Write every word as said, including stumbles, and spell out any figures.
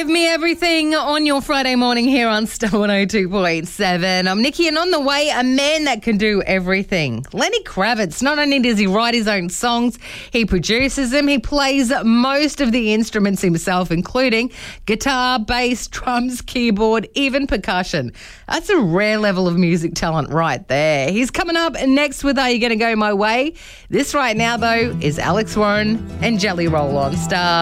Give me everything on your Friday morning here on Star one oh two point seven. I'm Nikki, and on the way, a man that can do everything. Lenny Kravitz. Not only does he write his own songs, he produces them. He plays most of the instruments himself, including guitar, bass, drums, keyboard, even percussion. That's a rare level of music talent right there. He's coming up next with Are You Gonna Go My Way? This right now, though, is Alex Warren and Jelly Roll on Star.